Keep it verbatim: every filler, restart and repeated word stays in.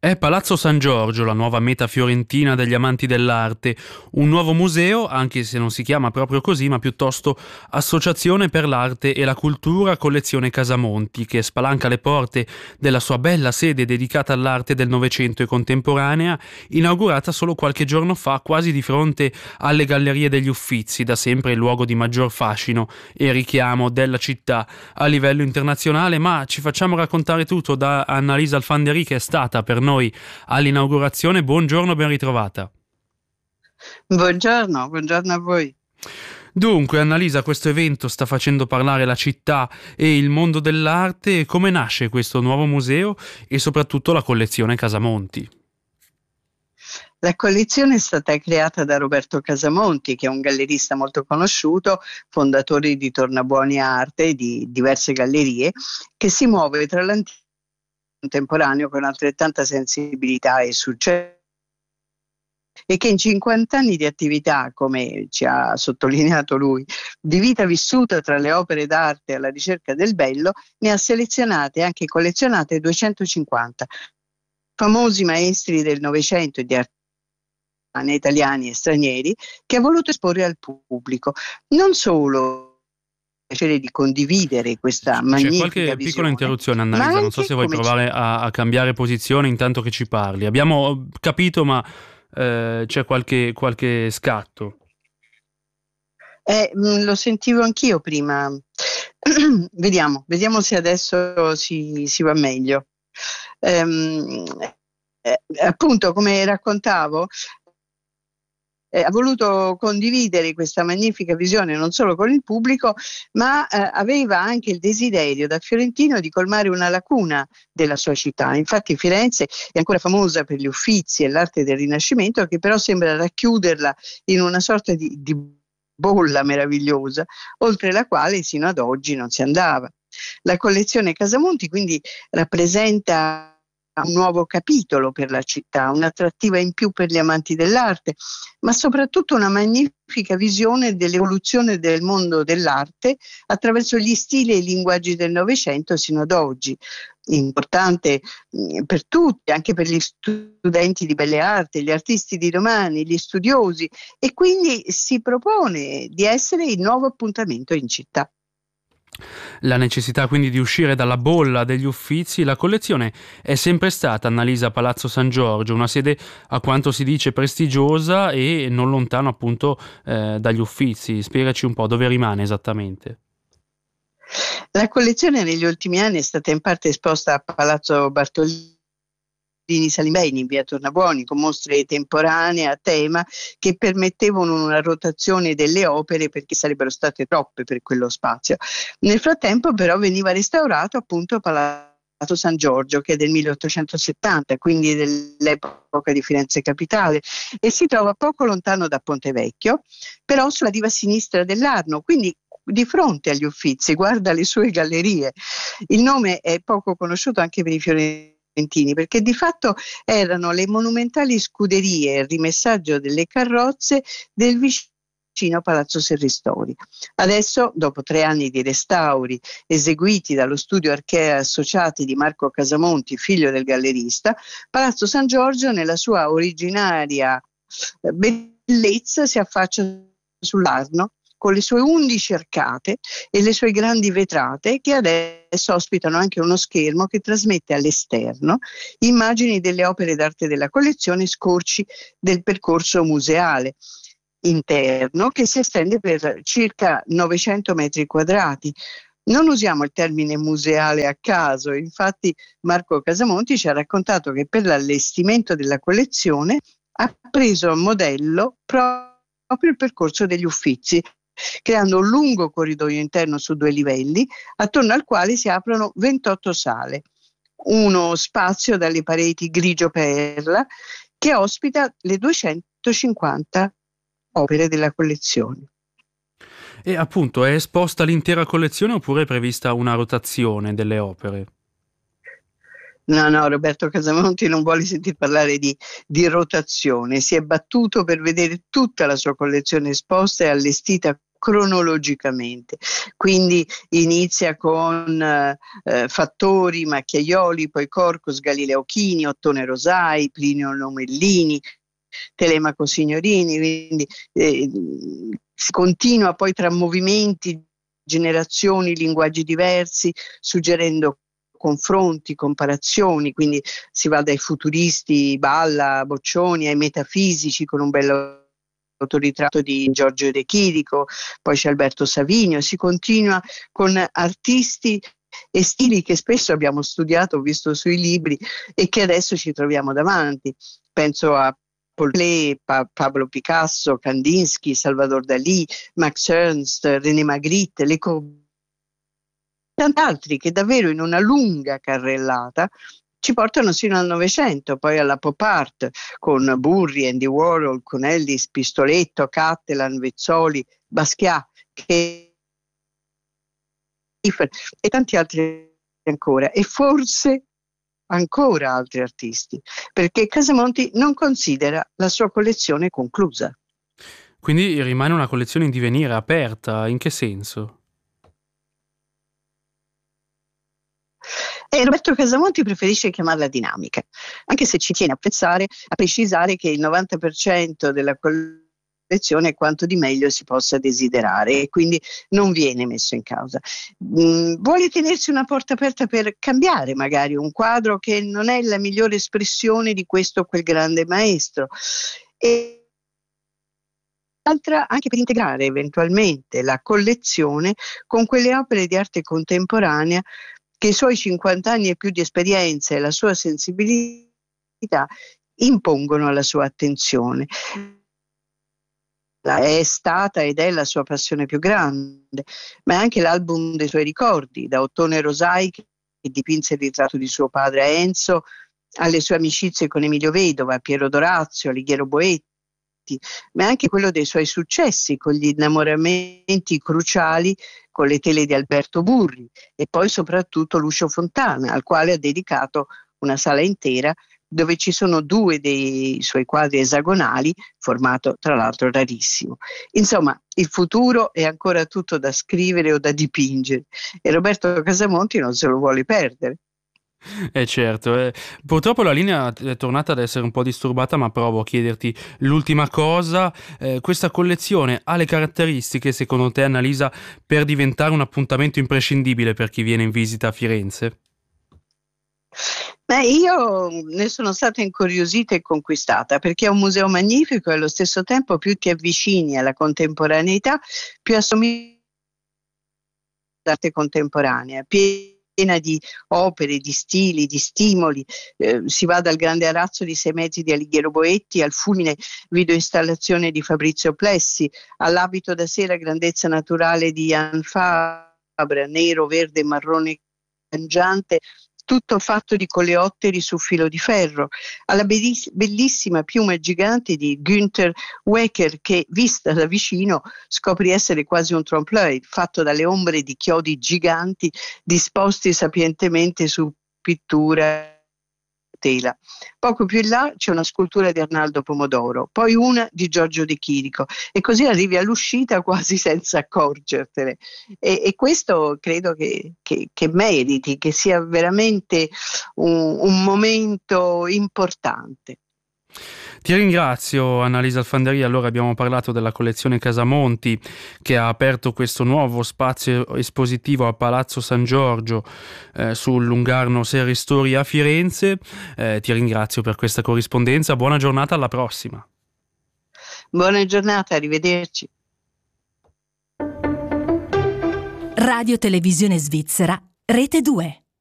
È Palazzo San Giorgio, la nuova meta fiorentina degli amanti dell'arte, un nuovo museo, anche se non si chiama proprio così, ma piuttosto Associazione per l'Arte e la Cultura Collezione Casamonti, che spalanca le porte della sua bella sede dedicata all'arte del Novecento e contemporanea, inaugurata solo qualche giorno fa, quasi di fronte alle Gallerie degli Uffizi, da sempre il luogo di maggior fascino e richiamo della città a livello internazionale. Ma ci facciamo raccontare tutto da Annalisa Alfanderi, che è stata per noi all'inaugurazione. Buongiorno, ben ritrovata. Buongiorno, buongiorno a voi. Dunque, Annalisa, questo evento sta facendo parlare la città e il mondo dell'arte. Come nasce questo nuovo museo e soprattutto la collezione Casamonti? La collezione è stata creata da Roberto Casamonti, che è un gallerista molto conosciuto, fondatore di Tornabuoni Arte e di diverse gallerie, che si muove tra l'antico contemporaneo con altrettanta sensibilità e successo, e che in cinquanta anni di attività, come ci ha sottolineato lui, di vita vissuta tra le opere d'arte alla ricerca del bello, ne ha selezionate e anche collezionate duecentocinquanta famosi maestri del Novecento e di arte italiani e stranieri, che ha voluto esporre al pubblico. Non solo piacere di condividere questa magnifica C'è qualche visione, piccola interruzione, Annalisa, non so se vuoi provare a, a cambiare posizione intanto che ci parli. Abbiamo capito, ma eh, c'è qualche, qualche scatto. Eh, lo sentivo anch'io prima. vediamo, vediamo se adesso si, si va meglio. Ehm, eh, appunto, come raccontavo, Eh, ha voluto condividere questa magnifica visione non solo con il pubblico, ma eh, aveva anche il desiderio da fiorentino di colmare una lacuna della sua città. Infatti Firenze è ancora famosa per gli Uffizi e l'arte del Rinascimento, che però sembra racchiuderla in una sorta di, di bolla meravigliosa, oltre la quale sino ad oggi non si andava. La collezione Casamonti quindi rappresenta un nuovo capitolo per la città, un'attrattiva in più per gli amanti dell'arte, ma soprattutto una magnifica visione dell'evoluzione del mondo dell'arte attraverso gli stili e i linguaggi del Novecento sino ad oggi. Importante mh, per tutti, anche per gli studenti di belle arti, gli artisti di domani, gli studiosi, e quindi si propone di essere il nuovo appuntamento in città. La necessità quindi di uscire dalla bolla degli Uffizi. La collezione è sempre stata, Annalisa, Palazzo San Giorgio, una sede a quanto si dice prestigiosa e non lontano appunto eh, dagli Uffizi. Spiegaci un po' dove rimane esattamente. La collezione negli ultimi anni è stata in parte esposta a Palazzo Bartolini Salimbeni in via Tornabuoni, con mostre temporanee a tema che permettevano una rotazione delle opere perché sarebbero state troppe per quello spazio. Nel frattempo però veniva restaurato appunto Palazzo San Giorgio, che è del milleottocentosettanta, quindi dell'epoca di Firenze Capitale, e si trova poco lontano da Ponte Vecchio, però sulla riva sinistra dell'Arno, quindi di fronte agli Uffizi. Guarda le sue gallerie. Il nome è poco conosciuto anche per i fiorentini, perché di fatto erano le monumentali scuderie e il rimessaggio delle carrozze del vicino Palazzo Serristori. Adesso, dopo tre anni di restauri eseguiti dallo studio Archea Associati di Marco Casamonti, figlio del gallerista, Palazzo San Giorgio nella sua originaria bellezza si affaccia sull'Arno, con le sue undici arcate e le sue grandi vetrate, che adesso ospitano anche uno schermo che trasmette all'esterno immagini delle opere d'arte della collezione, scorci del percorso museale interno che si estende per circa novecento metri quadrati. Non usiamo il termine museale a caso, infatti Marco Casamonti ci ha raccontato che per l'allestimento della collezione ha preso a modello proprio il percorso degli Uffizi, creando un lungo corridoio interno su due livelli, attorno al quale si aprono ventotto sale, uno spazio dalle pareti grigio perla che ospita le duecentocinquanta opere della collezione. E appunto, è esposta l'intera collezione oppure è prevista una rotazione delle opere? No, no, Roberto Casamonti non vuole sentir parlare di, di rotazione, si è battuto per vedere tutta la sua collezione esposta e allestita cronologicamente. Quindi inizia con eh, Fattori, Macchiaioli, poi Corcos, Galileo Chini, Ottone Rosai, Plinio Lomellini, Telemaco Signorini, quindi eh, si continua poi tra movimenti, generazioni, linguaggi diversi, suggerendo confronti, comparazioni, quindi si va dai futuristi, Balla, Boccioni, ai metafisici con un bello autoritratto di Giorgio De Chirico, poi c'è Alberto Savinio, si continua con artisti e stili che spesso abbiamo studiato, visto sui libri e che adesso ci troviamo davanti. Penso a Paul Klee, pa- Pablo Picasso, Kandinsky, Salvador Dalì, Max Ernst, René Magritte, Le Corbusier, tanti altri che davvero in una lunga carrellata ci portano sino al Novecento, poi alla pop art con Burri, Andy Warhol, con Ellis, Pistoletto, Cattelan, Vezzoli, Basquiat che... e tanti altri ancora, e forse ancora altri artisti, perché Casamonti non considera la sua collezione conclusa. Quindi rimane una collezione in divenire, aperta, in che senso? E Roberto Casamonti preferisce chiamarla dinamica, anche se ci tiene a pensare, a precisare che il novanta per cento della collezione è quanto di meglio si possa desiderare e quindi non viene messo in causa. Mm, vuole tenersi una porta aperta per cambiare magari un quadro che non è la migliore espressione di questo o quel grande maestro. E altra anche per integrare eventualmente la collezione con quelle opere di arte contemporanea che i suoi cinquanta anni e più di esperienza e la sua sensibilità impongono alla sua attenzione. È stata ed è la sua passione più grande, ma è anche l'album dei suoi ricordi, da Ottone Rosai che dipinse il ritratto di suo padre Enzo, alle sue amicizie con Emilio Vedova, Piero Dorazio, Alighiero Boetti, ma anche quello dei suoi successi con gli innamoramenti cruciali con le tele di Alberto Burri e poi soprattutto Lucio Fontana, al quale ha dedicato una sala intera dove ci sono due dei suoi quadri esagonali, formato tra l'altro rarissimo. Insomma, il futuro è ancora tutto da scrivere o da dipingere e Roberto Casamonti non se lo vuole perdere. Eh certo, eh. Purtroppo la linea è tornata ad essere un po' disturbata, ma provo a chiederti l'ultima cosa. Eh, questa collezione ha le caratteristiche, secondo te, Annalisa, per diventare un appuntamento imprescindibile per chi viene in visita a Firenze? Beh, io ne sono stata incuriosita e conquistata perché è un museo magnifico e allo stesso tempo più ti avvicini alla contemporaneità, più assomiglia all'arte contemporanea, piena di opere, di stili, di stimoli. Eh, si va dal grande arazzo di sei mezzi di Alighiero Boetti al fulmine videoinstallazione di Fabrizio Plessi, all'abito da sera grandezza naturale di Jan Fabra, nero, verde, marrone cangiante, tutto fatto di coleotteri su filo di ferro, alla bellissima piuma gigante di Günther Wecker che, vista da vicino, scopri essere quasi un trompe-l'œil, fatto dalle ombre di chiodi giganti disposti sapientemente su pittura tela. Poco più in là c'è una scultura di Arnaldo Pomodoro, poi una di Giorgio De Chirico e così arrivi all'uscita quasi senza accorgertene e, e questo credo che, che, che meriti, che sia veramente un, un momento importante. Ti ringrazio Annalisa Alfanderi. Allora abbiamo parlato della collezione Casamonti che ha aperto questo nuovo spazio espositivo a Palazzo San Giorgio eh, sul Lungarno Serie Storia a Firenze. Eh, ti ringrazio per questa corrispondenza, buona giornata, alla prossima. Buona giornata, arrivederci. Radio Televisione Svizzera, Rete due.